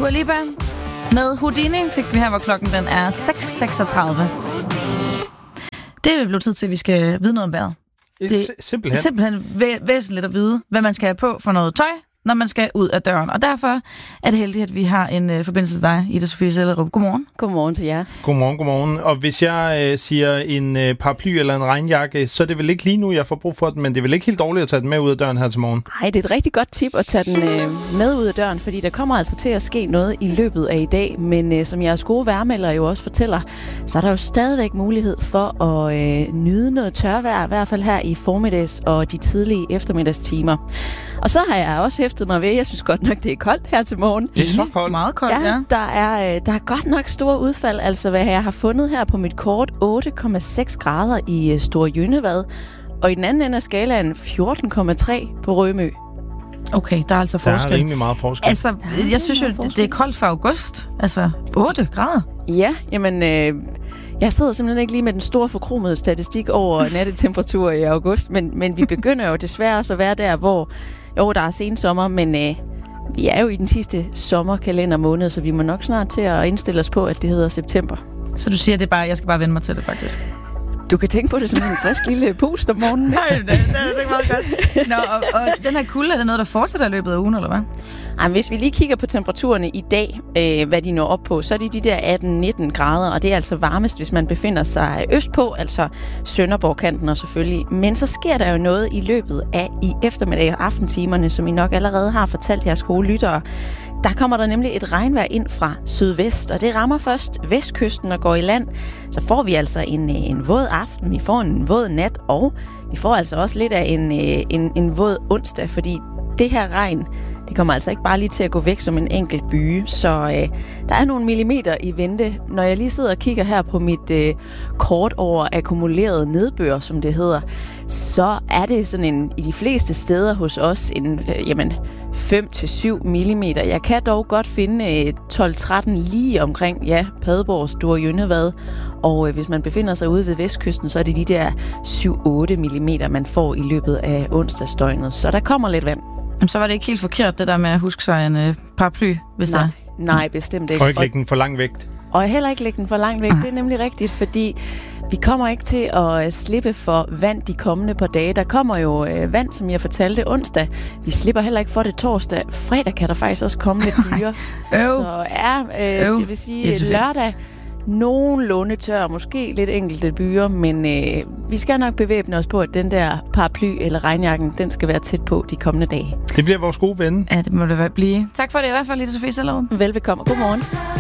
Dua Lipa med Houdini fik vi her, hvor klokken den er 6:36. Det er blevet tid til, at vi skal vide noget om vejret. Det er simpelthen væsentligt at vide, hvad man skal have på for noget tøj, når man skal ud af døren. Og derfor er det heldigt, at vi har en forbindelse til dig, Ida Sofie Sellerup. Godmorgen. Godmorgen til jer. Godmorgen. Og hvis jeg siger en paraply eller en regnjakke, så er det vel ikke lige nu, jeg får brug for den, men det er vel ikke helt dårligt at tage den med ud af døren her til morgen? Nej, det er et rigtig godt tip at tage den med ud af døren, fordi der kommer altså til at ske noget i løbet af i dag. Men som jeres gode vejrmelder jo også fortæller, så er der jo stadigvæk mulighed for at nyde noget tørvejr, i hvert fald her i formiddags og de tidlige eftermiddagstimer. Og så har jeg også hæftet mig ved, jeg synes godt nok, det er koldt her til morgen. Det er så koldt. Meget koldt, ja. Der er godt nok store udfald, altså hvad jeg har fundet her på mit kort, 8,6 grader i Store Jønnevad, og i den anden ende af skalaen 14,3 på Rømø. Okay, der er altså forskel. Der er rimelig meget forskel. Altså, jeg synes jo, det er koldt for august. Altså, 8 grader. Ja, jamen... Jeg sidder simpelthen ikke lige med den store forkromede statistik over nattetemperaturer i august, men vi begynder jo desværre også at være der, hvor der er sensommer, men vi er jo i den sidste sommerkalendermåned, så vi må nok snart til at indstille os på, at det hedder september. Så du siger, jeg skal bare vende mig til det, faktisk? Du kan tænke på det som en frisk lille pust om morgenen. Nej, det er meget godt. Nå, og den her kulde, er det noget, der fortsætter i løbet af ugen, eller hvad? Ej, hvis vi lige kigger på temperaturerne i dag, hvad de når op på, så er de der 18-19 grader, og det er altså varmest, hvis man befinder sig østpå, altså Sønderborgkanten og selvfølgelig. Men så sker der jo noget i løbet af i eftermiddag og aftentimerne, som I nok allerede har fortalt jeres gode lyttere. Der kommer der nemlig et regnvejr ind fra sydvest, og det rammer først vestkysten og går i land. Så får vi altså en våd aften, vi får en våd nat, og vi får altså også lidt af en våd onsdag, fordi det her regn, det kommer altså ikke bare lige til at gå væk som en enkelt byge, så der er nogle millimeter i vente. Når jeg lige sidder og kigger her på mit kort over akkumuleret nedbør, som det hedder, så er det sådan i de fleste steder hos os 5-7 millimeter. Jeg kan dog godt finde 12-13 lige omkring, Padborg, Store Jønnevad, og hvis man befinder sig ude ved vestkysten, så er det de der 7-8 millimeter, man får i løbet af onsdagsdøgnet, så der kommer lidt vand. Jamen, så var det ikke helt forkert, det der med at huske sig en paraply, hvis der er. Nej, bestemt ikke. Og ikke lægge den for langt væk. Og heller ikke lægge den for langt væk. Det er nemlig rigtigt, fordi vi kommer ikke til at slippe for vand de kommende par dage. Der kommer jo vand, som jeg fortalte onsdag. Vi slipper heller ikke for det torsdag. Fredag kan der faktisk også komme lidt byer. Så jeg vil sige lørdag nogenlunde tør, måske lidt enkelte byer, men vi skal nok bevæbne os på, at den der paraply eller regnjakken, den skal være tæt på de kommende dage. Det bliver vores gode ven. Ja, det må det blive. Tak for det i hvert fald, Ida Sofie Sellerup. Velbekomme. Godmorgen.